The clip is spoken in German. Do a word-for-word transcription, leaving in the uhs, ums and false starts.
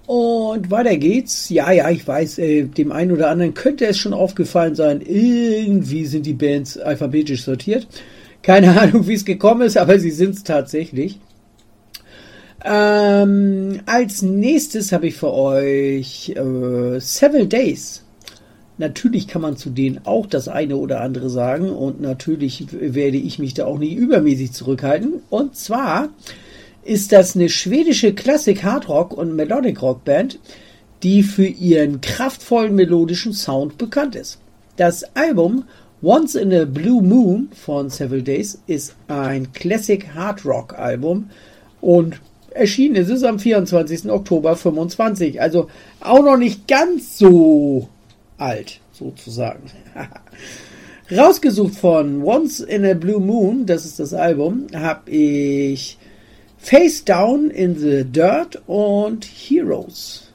Und weiter geht's. Ja, ja, ich weiß, äh, dem einen oder anderen könnte es schon aufgefallen sein, irgendwie sind die Bands alphabetisch sortiert. Keine Ahnung, wie es gekommen ist, aber sie sind es tatsächlich. Ähm, als nächstes habe ich für euch äh, Several Days. Natürlich kann man zu denen auch das eine oder andere sagen und natürlich werde ich mich da auch nicht übermäßig zurückhalten. Und zwar ist das eine schwedische Klassik-Hardrock- und Melodic-Rock-Band, die für ihren kraftvollen melodischen Sound bekannt ist. Das Album Once in a Blue Moon von Several Days ist ein Classic-Hard-Rock-Album und erschienen ist es am vierundzwanzigsten Oktober fünfundzwanzig, also auch noch nicht ganz so alt, sozusagen. Rausgesucht von Once in a Blue Moon, das ist das Album, habe ich Face Down in the Dirt und Heroes.